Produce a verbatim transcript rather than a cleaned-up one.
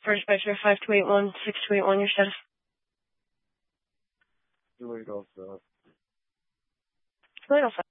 First Vector five two eight one, six two eight one, your status. two eight oh seven. two eight oh seven.